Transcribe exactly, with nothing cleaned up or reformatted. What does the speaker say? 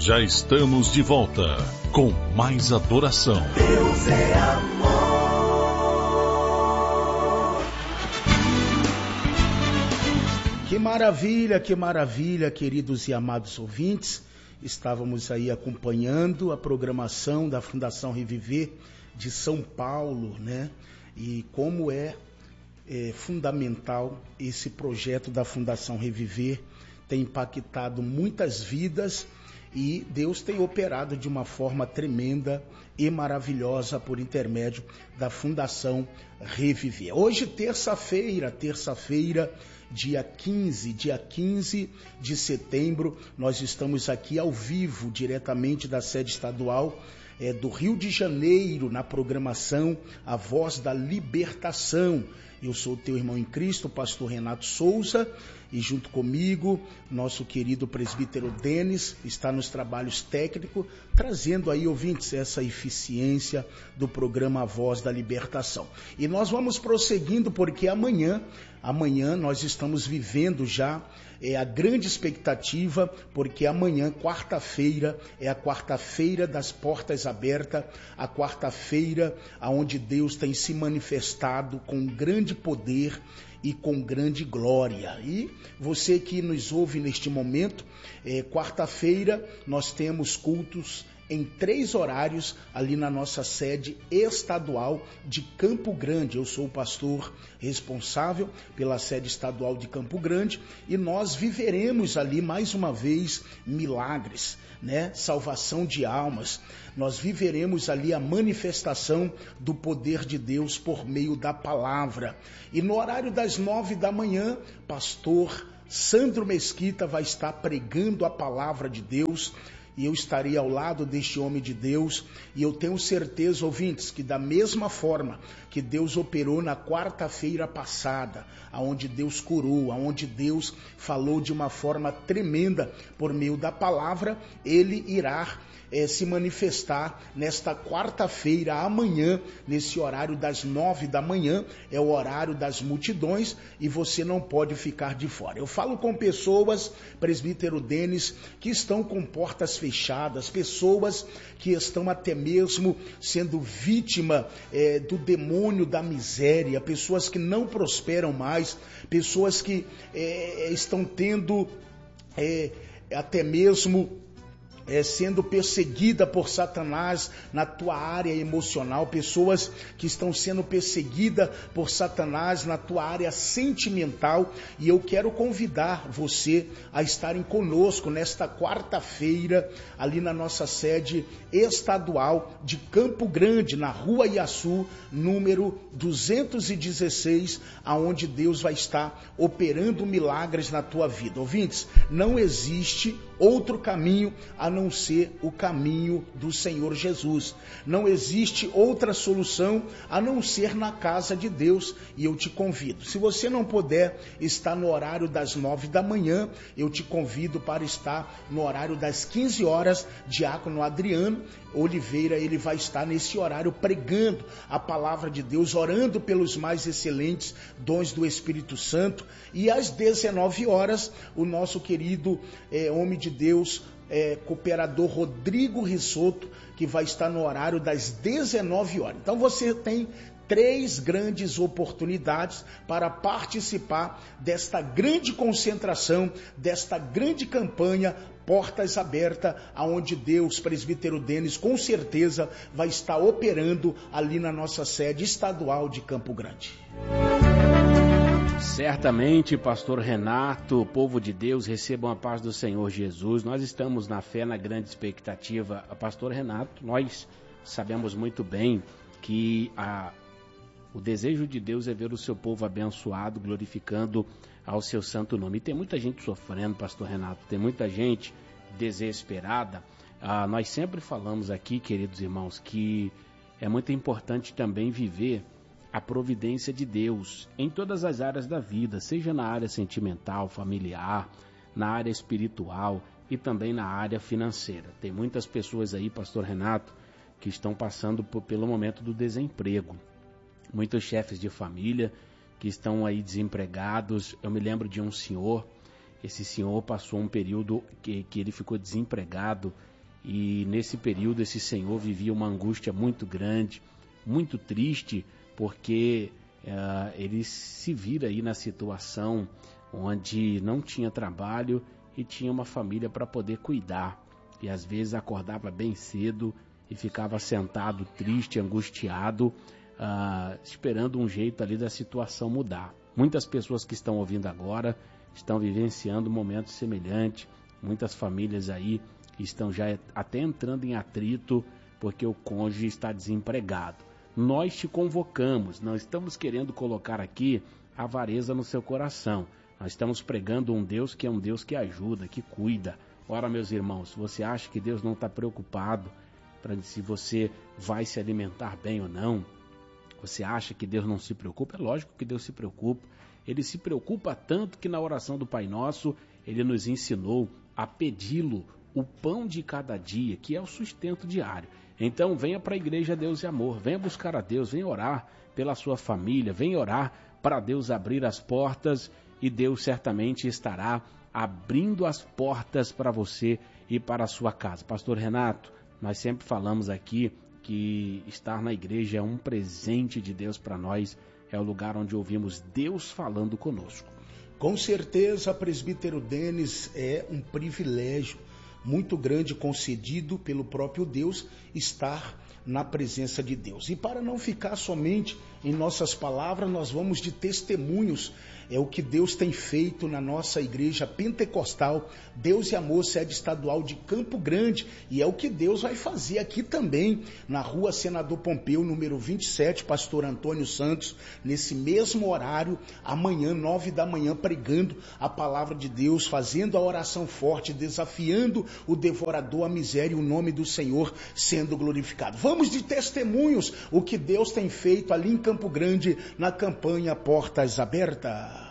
Já estamos de volta com mais adoração. Deus é amor. Que maravilha, que maravilha, queridos e amados ouvintes. Estávamos aí acompanhando a programação da Fundação Reviver de São Paulo, né? E como é, é fundamental esse projeto da Fundação Reviver, tem impactado muitas vidas e Deus tem operado de uma forma tremenda e maravilhosa por intermédio da Fundação Reviver. Hoje, terça-feira, terça-feira, dia quinze, dia quinze de setembro, nós estamos aqui ao vivo, diretamente da sede estadual é, do Rio de Janeiro, na programação A Voz da Libertação. Eu sou o teu irmão em Cristo, pastor Renato Souza, e junto comigo, nosso querido presbítero Denis, está nos trabalhos técnicos, trazendo aí, ouvintes, essa eficiência do programa A Voz da Libertação. E nós vamos prosseguindo, porque amanhã, amanhã nós estamos vivendo já é, a grande expectativa, porque amanhã, quarta-feira, é a quarta-feira das portas abertas, a quarta-feira onde Deus tem se manifestado com grande poder e com grande glória. E você que nos ouve neste momento, é, quarta-feira nós temos cultos em três horários ali na nossa sede estadual de Campo Grande. Eu sou o pastor responsável pela sede estadual de Campo Grande e nós viveremos ali mais uma vez milagres, né? Salvação de almas. Nós viveremos ali a manifestação do poder de Deus por meio da palavra. E no horário das nove da manhã, pastor Sandro Mesquita vai estar pregando a palavra de Deus, e eu estarei ao lado deste homem de Deus, e eu tenho certeza, ouvintes, que da mesma forma que Deus operou na quarta-feira passada, aonde Deus curou, aonde Deus falou de uma forma tremenda por meio da palavra, Ele irá É, se manifestar nesta quarta-feira, amanhã, nesse horário das nove da manhã, é o horário das multidões e você não pode ficar de fora. Eu falo com pessoas, presbítero Denis, que estão com portas fechadas, pessoas que estão até mesmo sendo vítima é, do demônio da miséria, pessoas que não prosperam mais, pessoas que é, estão tendo é, até mesmo É, sendo perseguida por Satanás na tua área emocional, pessoas que estão sendo perseguidas por Satanás na tua área sentimental, e eu quero convidar você a estarem conosco nesta quarta-feira, ali na nossa sede estadual de Campo Grande, na Rua Iaçu, número duzentos e dezesseis, aonde Deus vai estar operando milagres na tua vida. Ouvintes, não existe outro caminho a não ser o caminho do Senhor Jesus. Não existe outra solução a não ser na casa de Deus, e eu te convido. Se você não puder estar no horário das nove da manhã, eu te convido para estar no horário das quinze horas. Diácono Adriano Oliveira, ele vai estar nesse horário pregando a palavra de Deus, orando pelos mais excelentes dons do Espírito Santo, e às dezenove horas, o nosso querido é, homem de Deus, É, cooperador Rodrigo Rissoto, que vai estar no horário das dezenove horas. Então você tem três grandes oportunidades para participar desta grande concentração, desta grande campanha Portas Abertas, aonde Deus, presbítero Denis, com certeza vai estar operando ali na nossa sede estadual de Campo Grande. Certamente, pastor Renato, povo de Deus, recebam a paz do Senhor Jesus. Nós estamos na fé, na grande expectativa. Pastor Renato, nós sabemos muito bem que a, o desejo de Deus é ver o seu povo abençoado, glorificando ao seu santo nome. E tem muita gente sofrendo, pastor Renato, tem muita gente desesperada. Ah, nós sempre falamos aqui, queridos irmãos, que é muito importante também viver a providência de Deus em todas as áreas da vida, seja na área sentimental, familiar, na área espiritual e também na área financeira. Tem muitas pessoas aí, pastor Renato, que estão passando por, pelo momento do desemprego. Muitos chefes de família que estão aí desempregados. Eu me lembro de um senhor, esse senhor passou um período que, que ele ficou desempregado e nesse período esse senhor vivia uma angústia muito grande, muito triste, porque uh, ele se vira aí na situação onde não tinha trabalho e tinha uma família para poder cuidar, e às vezes acordava bem cedo e ficava sentado, triste, angustiado, uh, esperando um jeito ali da situação mudar. Muitas pessoas que estão ouvindo agora estão vivenciando momentos semelhantes, muitas famílias aí estão já até entrando em atrito porque o cônjuge está desempregado. Nós te convocamos, não estamos querendo colocar aqui avareza no seu coração. Nós estamos pregando um Deus que é um Deus que ajuda, que cuida. Ora, meus irmãos, você acha que Deus não está preocupado para se você vai se alimentar bem ou não? Você acha que Deus não se preocupa? É lógico que Deus se preocupa. Ele se preocupa tanto que na oração do Pai Nosso, Ele nos ensinou a pedi-lo o pão de cada dia, que é o sustento diário. Então venha para a igreja Deus e Amor, venha buscar a Deus, venha orar pela sua família, venha orar para Deus abrir as portas, e Deus certamente estará abrindo as portas para você e para a sua casa. Pastor Renato, nós sempre falamos aqui que estar na igreja é um presente de Deus para nós, é o lugar onde ouvimos Deus falando conosco. Com certeza, presbítero Denis, é um privilégio muito grande concedido pelo próprio Deus estar na presença de Deus. E para não ficar somente em nossas palavras, nós vamos de testemunhos. É o que Deus tem feito na nossa igreja pentecostal, Deus e Amor, sede estadual de Campo Grande, e é o que Deus vai fazer aqui também, na rua Senador Pompeu, número vinte e sete, pastor Antônio Santos, nesse mesmo horário, amanhã, nove da manhã, pregando a palavra de Deus, fazendo a oração forte, desafiando o devorador, a miséria, e o nome do Senhor sendo glorificado. Vamos de testemunhos, o que Deus tem feito ali em Campo Grande, na campanha Portas Abertas.